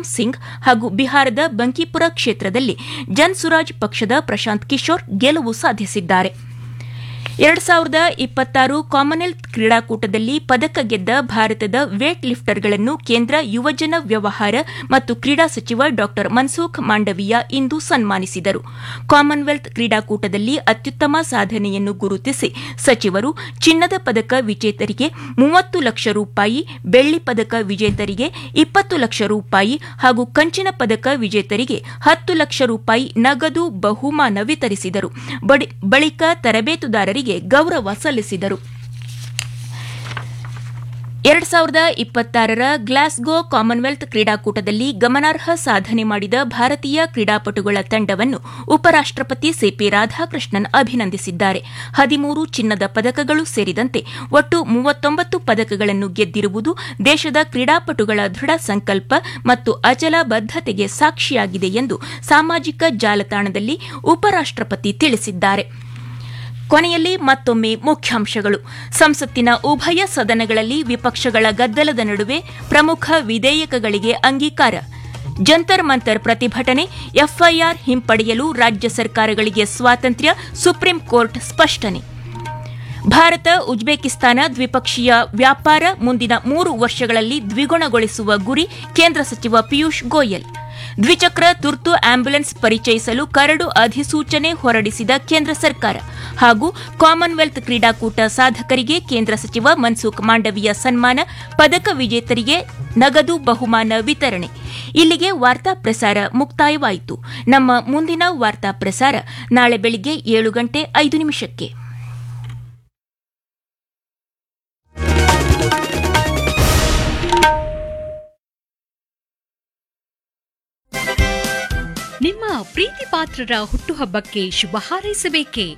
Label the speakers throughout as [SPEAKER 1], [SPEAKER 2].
[SPEAKER 1] ಸಿಂಗ್ ಹಾಗೂ ಬಿಹಾರದ ಬಂಕಿಪುರ ಕ್ಷೇತ್ರದಲ್ಲಿ ಜನ್ ಪಕ್ಷದ ಪ್ರಶಾಂತ್ ಕಿಶೋರ್ ಗೆಲುವು ಸಾಧಿಸಿದ್ದಾರೆ. 2026 ಕಾಮನ್ವೆಲ್ತ್ ಕ್ರೀಡಾಕೂಟದಲ್ಲಿ ಪದಕ ಗೆದ್ದ ಭಾರತದ ವೇಟ್ ಲಿಫ್ಟರ್ಗಳನ್ನು ಕೇಂದ್ರ ಯುವಜನ ವ್ಯವಹಾರ ಮತ್ತು ಕ್ರೀಡಾ ಸಚಿವ ಡಾ ಮನ್ಸುಖ್ ಮಾಂಡವೀಯ ಇಂದು ಸನ್ಮಾನಿಸಿದರು. ಕಾಮನ್ವೆಲ್ತ್ ಕ್ರೀಡಾಕೂಟದಲ್ಲಿ ಅತ್ಯುತ್ತಮ ಸಾಧನೆಯನ್ನು ಗುರುತಿಸಿ ಸಚಿವರು ಚಿನ್ನದ ಪದಕ ವಿಜೇತರಿಗೆ 30 ಲಕ್ಷ ರೂಪಾಯಿ, ಬೆಳ್ಳಿ ಪದಕ ವಿಜೇತರಿಗೆ 20 ಲಕ್ಷ ರೂಪಾಯಿ ಹಾಗೂ ಕಂಚಿನ ಪದಕ ವಿಜೇತರಿಗೆ 10 ಲಕ್ಷ ರೂಪಾಯಿ ನಗದು ಬಹುಮಾನ ವಿತರಿಸಿದರು. ಬಳಿಕ ತರಬೇತುದಾರರಿಗೆ ಗೌರವ ಸಲ್ಲಿಸಿದರು. 2026 ಗ್ಲಾಸ್ಗೋ ಕಾಮನ್ವೆಲ್ತ್ ಕ್ರೀಡಾಕೂಟದಲ್ಲಿ ಗಮನಾರ್ಹ ಸಾಧನೆ ಮಾಡಿದ ಭಾರತೀಯ ಕ್ರೀಡಾಪಟುಗಳ ತಂಡವನ್ನು ಉಪರಾಷ್ಟಪತಿ ಸಿಪಿ ರಾಧಾಕೃಷ್ಣನ್ ಅಭಿನಂದಿಸಿದ್ದಾರೆ. 13 ಚಿನ್ನದ ಪದಕಗಳು ಸೇರಿದಂತೆ ಒಟ್ಟು 39 ಪದಕಗಳನ್ನು ಗೆದ್ದಿರುವುದು ದೇಶದ ಕ್ರೀಡಾಪಟುಗಳ ದೃಢ ಸಂಕಲ್ಪ ಮತ್ತು ಅಚಲ ಬದ್ಧತೆಗೆ ಸಾಕ್ಷಿಯಾಗಿದೆ ಎಂದು ಸಾಮಾಜಿಕ ಜಾಲತಾಣದಲ್ಲಿ ಉಪರಾಷ್ಟಪತಿ ತಿಳಿಸಿದ್ದಾರೆ. ಕೊನೆಯಲ್ಲಿ ಮತ್ತೊಮ್ಮೆ ಮುಖ್ಯಾಂಶಗಳು. ಸಂಸತ್ತಿನ ಉಭಯ ಸದನಗಳಲ್ಲಿ ವಿಪಕ್ಷಗಳ ಗದ್ದಲದ ನಡುವೆ ಪ್ರಮುಖ ವಿಧೇಯಕಗಳಿಗೆ ಅಂಗೀಕಾರ. ಜಂತರ್ ಮಂತರ್ ಪ್ರತಿಭಟನೆ, ಎಫ್ಐಆರ್ ಹಿಂಪಡೆಯಲು ರಾಜ್ಯ ಸರ್ಕಾರಗಳಿಗೆ ಸ್ವಾತಂತ್ರ್ಯ, ಸುಪ್ರೀಂ ಕೋರ್ಟ್ ಸ್ಪಷ್ಟನೆ. ಭಾರತ ಉಜ್ಬೇಕಿಸ್ತಾನ ದ್ವಿಪಕ್ಷೀಯ ವ್ಯಾಪಾರ ಮುಂದಿನ 3 ವರ್ಷಗಳಲ್ಲಿ ದ್ವಿಗುಣಗೊಳಿಸುವ ಗುರಿ, ಕೇಂದ್ರ ಸಚಿವ ಪಿಯೂಷ್ ಗೋಯಲ್. ದ್ವಿಚಕ್ರ ತುರ್ತು ಆಂಬ್ಯುಲೆನ್ಸ್ ಪರಿಚಯಿಸಲು ಕರಡು ಅಧಿಸೂಚನೆ ಹೊರಡಿಸಿದ ಕೇಂದ್ರ ಸರ್ಕಾರ ಹಾಗೂ ಕಾಮನ್ವೆಲ್ತ್ ಕ್ರೀಡಾಕೂಟ ಸಾಧಕರಿಗೆ ಕೇಂದ್ರ ಸಚಿವ ಮನ್ಸುಖ್ ಮಾಂಡವೀಯ ಸನ್ಮಾನ, ಪದಕ ವಿಜೇತರಿಗೆ ನಗದು ಬಹುಮಾನ ವಿತರಣೆ. ಇಲ್ಲಿಗೆ ವಾರ್ತಾ ಪ್ರಸಾರ ಮುಕ್ತಾಯವಾಯಿತು. ನಮ್ಮ ಮುಂದಿನ ವಾರ್ತಾ ಪ್ರಸಾರ ನಾಳೆ ಬೆಳಿಗ್ಗೆ 7:05.
[SPEAKER 2] ನಿಮ್ಮ ಪ್ರೀತಿ ಪಾತ್ರರ ಹುಟ್ಟುಹಬ್ಬಕ್ಕೆ ಶುಭ ಹಾರೈಸಬೇಕೇ?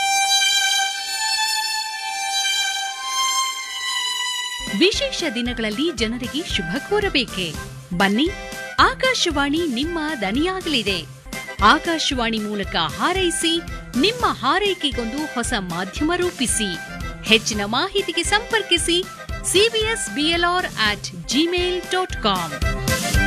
[SPEAKER 2] ವಿಶೇಷ ದಿನಗಳಲ್ಲಿ ಜನರಿಗೆ ಶುಭ ಕೋರಬೇಕೆ? ಬನ್ನಿ, ಆಕಾಶವಾಣಿ ನಿಮ್ಮ ದನಿಯಾಗಲಿದೆ. ಆಕಾಶವಾಣಿ ಮೂಲಕ ಹಾರೈಸಿ, ನಿಮ್ಮ ಹಾರೈಕೆಗೊಂದು ಹೊಸ ಮಾಧ್ಯಮ ರೂಪಿಸಿ. ಹೆಚ್ಚಿನ ಮಾಹಿತಿಗೆ ಸಂಪರ್ಕಿಸಿ cbsblr@gmail.com.